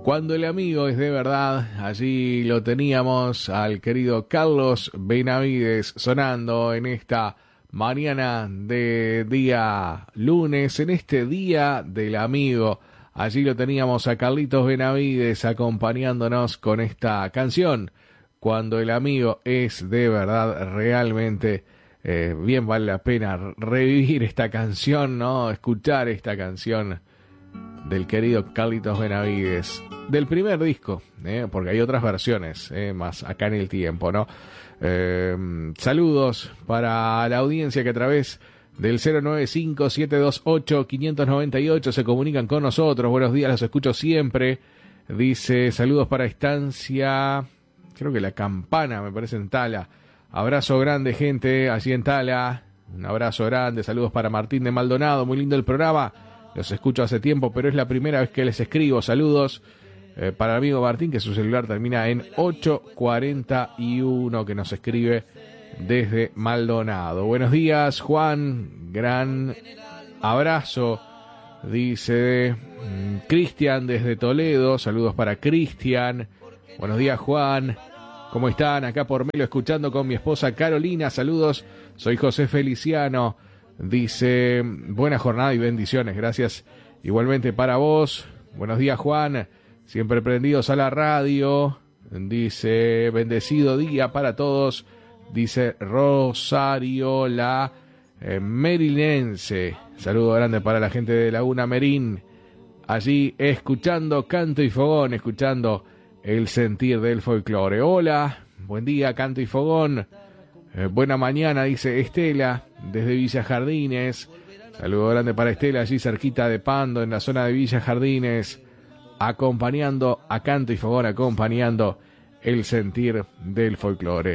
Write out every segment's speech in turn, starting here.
Cuando el amigo es de verdad, allí lo teníamos al querido Carlos Benavides sonando en esta mañana de día lunes, en este día del amigo. Allí lo teníamos a Carlitos Benavides acompañándonos con esta canción. Cuando el amigo es de verdad, realmente bien vale la pena revivir esta canción, ¿no? Escuchar esta canción del querido Carlitos Benavides, del primer disco, porque hay otras versiones más acá en el tiempo, ¿no? Saludos para la audiencia que a través del 095-728-598 se comunican con nosotros. Buenos días, los escucho siempre. Dice, saludos para Estancia, creo que La Campana, me parece, en Tala. Abrazo grande, gente, allí en Tala. Un abrazo grande, saludos para Martín de Maldonado, muy lindo el programa. Los escucho hace tiempo, pero es la primera vez que les escribo. Saludos para el amigo Martín, que su celular termina en 841, que nos escribe desde Maldonado. Buenos días, Juan. Gran abrazo. Dice Cristian desde Toledo. Saludos para Cristian. Buenos días, Juan. ¿Cómo están? Acá por Melo, escuchando con mi esposa Carolina. Saludos. Soy José Feliciano. Dice, buena jornada y bendiciones, gracias igualmente para vos. Buenos días, Juan, siempre prendidos a la radio. Dice, bendecido día para todos. Dice Rosario, la merinense. Saludo grande para la gente de Laguna Merín. Allí escuchando Canto y Fogón, escuchando el sentir del folclore. Hola, buen día, Canto y Fogón. Buena mañana, dice Estela, desde Villa Jardines. Saludo grande para Estela, allí cerquita de Pando, en la zona de Villa Jardines, acompañando a Canto y Fogón, acompañando el sentir del folclore.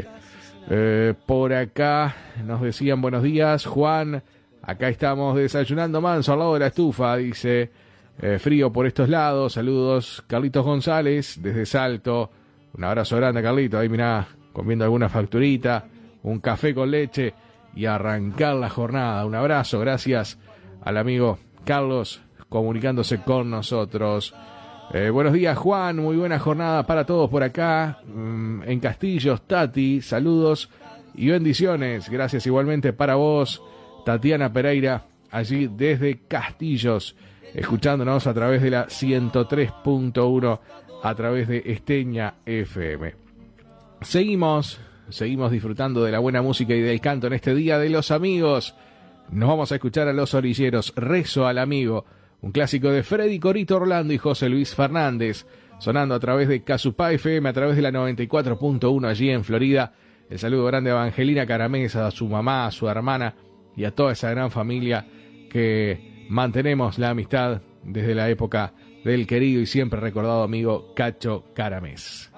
Por acá nos decían buenos días, Juan. Acá estamos desayunando manso al lado de la estufa, dice, frío por estos lados. Saludos, Carlitos González, desde Salto. Un abrazo grande, Carlito. Ahí mirá, comiendo alguna facturita, un café con leche y arrancar la jornada. Un abrazo, gracias al amigo Carlos comunicándose con nosotros. Buenos días, Juan, muy buena jornada para todos por acá en Castillos. Tati, saludos y bendiciones. Gracias igualmente para vos, Tatiana Pereira, allí desde Castillos, escuchándonos a través de la 103.1, a través de Esteña FM. Seguimos disfrutando de la buena música y del canto en este Día de los Amigos. Nos vamos a escuchar a Los Orilleros, Rezo al Amigo, un clásico de Freddy Corito Orlando y José Luis Fernández, sonando a través de Casupá FM, a través de la 94.1 allí en Florida. El saludo grande a Evangelina Caramesa, a su mamá, a su hermana y a toda esa gran familia que mantenemos la amistad desde la época del querido y siempre recordado amigo Cacho Caramés.